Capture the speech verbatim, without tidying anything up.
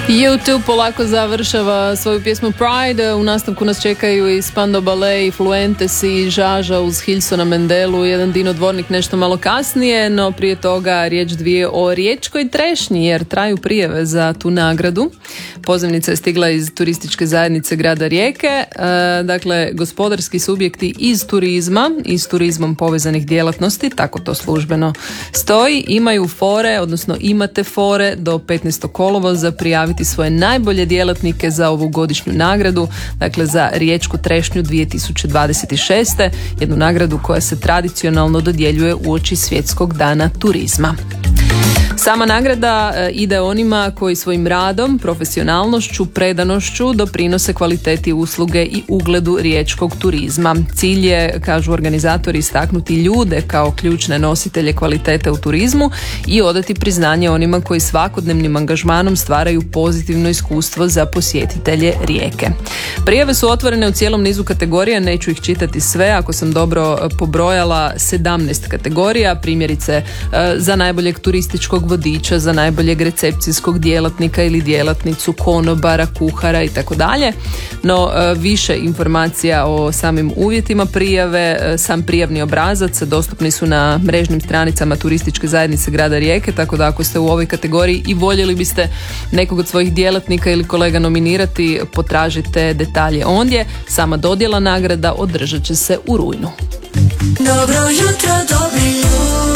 YouTube polako završava svoju pjesmu Pride. U nastavku nas čekaju i Spandau Ballet, i Fluentes i Žaža uz Hilsona Mendelu, jedan Dino Dvornik nešto malo kasnije, no prije toga riječ dvije o riječkoj trešnji, jer traju prijave za tu nagradu. Pozivnica je stigla iz turističke zajednice grada Rijeke. E, dakle, gospodarski subjekti iz turizma, iz turizmom povezanih djelatnosti, tako to službeno stoji, imaju fore, odnosno imate fore do petnaestog kolovoza prijaviti svoje najbolje djelatnike za ovu godišnju nagradu, dakle za riječku trešnju dvije tisuće dvadeset šeste, jednu nagradu koja se tradicionalno dodjeljuje uoči Svjetskog dana turizma. Sama nagrada e, ide onima koji svojim radom, profesionalnošću, predanošću doprinose kvaliteti usluge i ugledu riječkog turizma. Cilj je, kažu organizatori, istaknuti ljude kao ključne nositelje kvalitete u turizmu i odati priznanje onima koji svakodnevnim angažmanom stvaraju pozitivno iskustvo za posjetitelje Rijeke. Prijave su otvorene u cijelom nizu kategorija, neću ih čitati sve, ako sam dobro pobrojala sedamnaest kategorija, primjerice e, za najboljeg turističkog vodiča, za najboljeg recepcijskog djelatnika ili djelatnicu, konobara, kuhara i tako dalje. No više informacija o samim uvjetima prijave, sam prijavni obrazac dostupni su na mrežnim stranicama turističke zajednice grada Rijeke, tako da ako ste u ovoj kategoriji i voljeli biste nekog od svojih djelatnika ili kolega nominirati, potražite detalje ondje. Sama dodjela nagrada održat će se u rujnu. Dobro jutro, dobri ljudi.